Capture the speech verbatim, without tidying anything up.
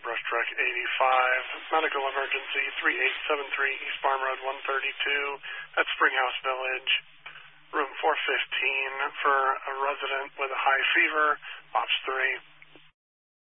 Brush Truck eighty-five. Medical emergency three eight seven three East Farm Road one thirty-two at Springhouse Village. Room four fifteen for a resident with a high fever. Ops three.